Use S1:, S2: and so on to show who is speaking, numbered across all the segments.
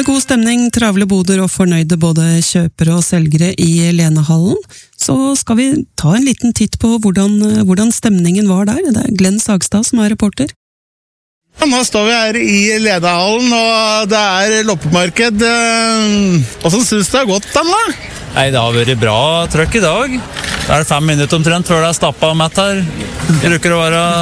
S1: Med god stemning, travle boder og fornøyde både kjøpere og selgere i Lenehallen, så skal vi ta en liten titt på hvordan stemningen var der. Det er Glenn Sagstad som er reporter.
S2: Nå står vi her i Lenehallen, og det er loppemarked. Hvordan synes du det har gått, Anna?
S3: Nei, det har vært bra trøkk i dag. Det er 5 minutter omtrent før det er stappet og mett her. Det bruker å være...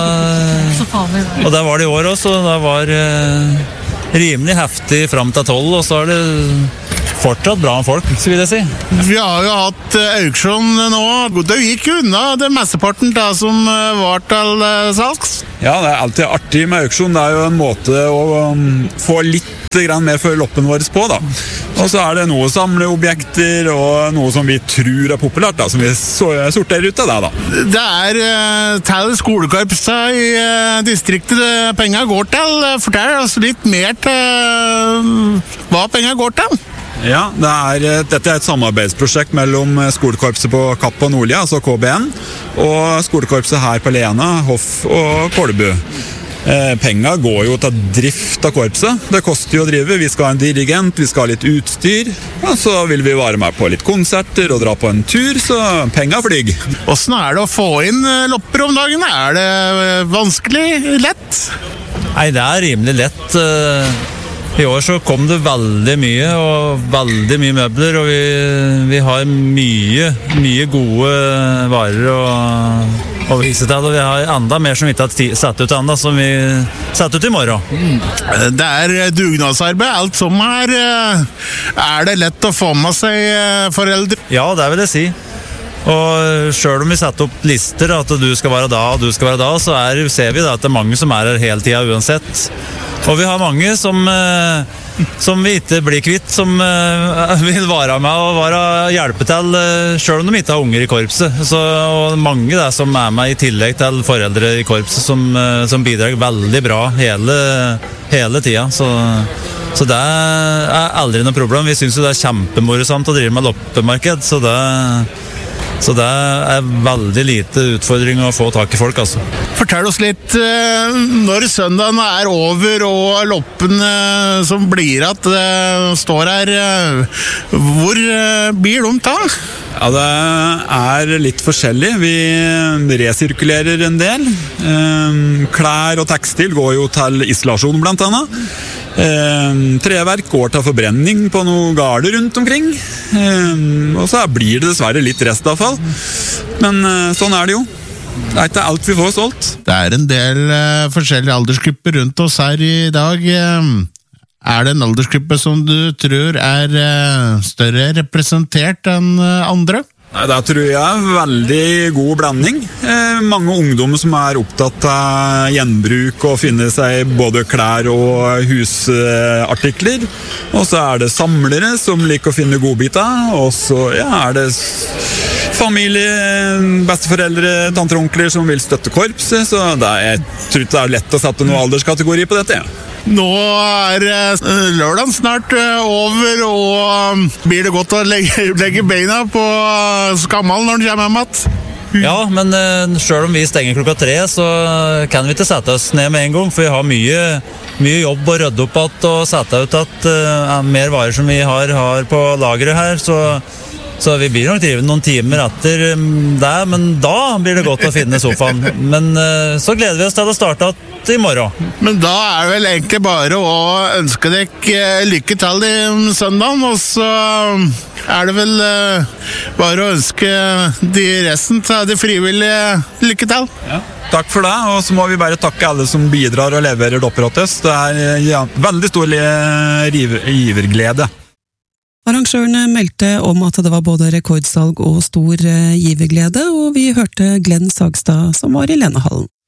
S3: Og det var det i år også, det var rimelig heftig frem til 12, og så er det fortsatt bra med folk, så vil jeg si.
S2: Vi har jo hatt auksjon nå. Det gikk jo unna det mesteparten da som var til salgs.
S4: Ja, det er alltid artig med auksjon. Det er jo en måte å få litt mer for loppen vår på, da. Og så er det noe samleobjekter og noe som vi tror er populært, da, som vi sorterer ut av det, da.
S2: Det er til skolekorpsa i distriktet penga går til. Fortell oss litt mer til hva penga går til.
S4: Ja, dette er et samarbeidsprosjekt mellom skolekorpset på Kapp og Nordlia, altså KBN, og skolekorpset her på Lena, Hoff og Kolbu. Penga går jo til drift av korpset. Det koster jo å drive. Vi skal ha en dirigent, vi skal ha litt utstyr, og så vil vi være med på litt konserter og dra på en tur, så penga flyg.
S2: Hvordan er det å få inn lopper om dagen? Er det vanskelig? Lett?
S3: Nei, det er rimelig lett. I år så kom det veldig mye, og veldig mye møbler, og vi har mye gode varer å vise til, og vi har enda mer som vi ikke har satt ut enda, som vi setter ut i morgen.
S2: Det er dugnadsarbeid, alt som er. Er det lett å få med seg foreldre?
S3: Ja, det vil jeg si. Og selv om vi setter opp lister at du skal være da og du skal være da, så ser vi da at det er mange som er her hele tiden uansett. Og vi har mange som vi ikke blir kvitt, som vil være med og hjelpe til, selv om de ikke har unger i korpset. Og mange der som er med i tillegg til foreldre i korpset, som bidrar veldig bra hele tiden. Så det er aldri noe problem. Vi synes jo det er kjempemorosamt å drive med loppemarked, så det er veldig lite utfordring å få tak i folk, altså.
S2: Fortell oss litt, når søndagen er over og loppen som blir at står her, hvor blir de ta?
S4: Ja, det er litt forskjellig. Vi resirkulerer en del. Klær og tekstil går jo til isolasjon blant annet. Treverk går til forbrenning på noen garder rundt omkring, og så blir det dessverre litt restavfall, men sånn er det jo. Det er ikke alt vi får solgt.
S2: Det er en del forskjellige aldersgrupper rundt oss her i dag. Er det en aldersgruppe som du tror er større representert enn andre?
S4: Nei, det tror jeg er veldig god blanding. Mange ungdommer som er opptatt av gjenbruk og finne seg både klær og husartikler. Og så er det samlere som liker å finne godbiter. Og så er det familie, besteforeldre, tanter og onkler som vil støtte korpset. Så jeg tror ikke det er lett å sette noen alderskategori på dette.
S2: Nå er lørdagen snart over, og blir det godt å legge beina på skammal når den kommer hjem igjen?
S3: Ja, men selv om vi stenger klokka 3, så kan vi ikke sette oss ned med en gang, for vi har mye jobb å rydde opp at, og sette ut at mer varer som vi har på lageret her, så vi blir nok drive noen timer etter det, men da blir det godt å finne sofaen. Men så gleder vi oss til å starte i morgen.
S2: Men da er det vel egentlig bare å ønske dere lykke til i søndagen, og så er det vel bare å ønske resten til de frivillige lykke til.
S4: Ja. Takk for det, og så må vi bare takke alle som bidrar og leverer dopper til oss. Det er veldig stor giverglede.
S1: Arrangørene meldte om at det var både rekordsalg og stor giverglede, og vi hørte Glenn Sagstad som var i Lenehallen.